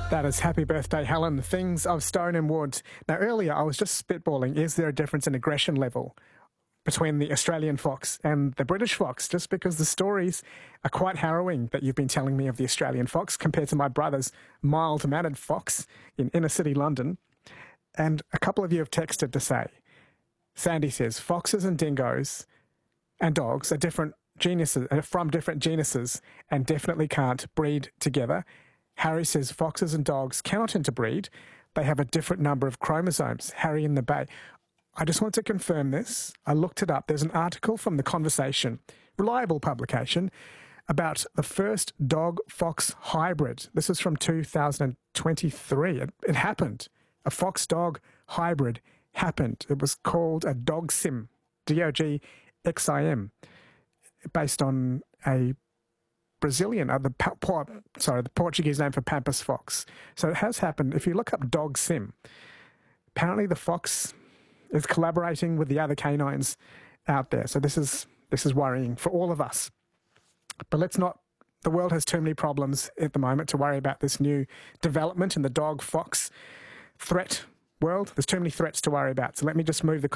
That is Happy Birthday, Helen, Things of Stone and Wood. Now, earlier I was just spitballing, is there a difference in aggression level between the Australian fox and the British fox? Just because the stories are quite harrowing that you've been telling me of the Australian fox compared to my brother's mild-mannered fox in inner-city London. And a couple of you have texted to say, Sandy says, foxes and dingoes and dogs are different genuses, from different genuses and definitely can't breed together. Harry says foxes and dogs cannot interbreed. They have a different number of chromosomes. Harry in the Bay. I just want to confirm this. I looked it up. There's an article from The Conversation, reliable publication, about the first dog-fox hybrid. This is from 2023. It happened. A fox-dog hybrid happened. It was called a Dogxim, D-O-G-X-I-M, based on a Brazilian, the Portuguese name for Pampas fox. So it has happened. If you look up Dogxim, apparently the fox is collaborating with the other canines out there. So this is worrying for all of us. But let's not. The world has too many problems at the moment to worry about this new development in the dog-fox threat world. There's too many threats to worry about. So let me just move the